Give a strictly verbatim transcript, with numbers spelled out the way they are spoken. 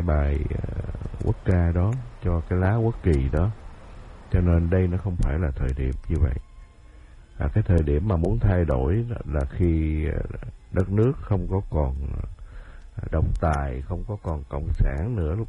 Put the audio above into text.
cái bài uh, quốc ca đó, cho cái lá quốc kỳ đó. Cho nên đây nó không phải là thời điểm như vậy. À, cái thời điểm mà muốn thay đổi là khi đất nước không có còn độc tài, không có còn cộng sản nữa, lúc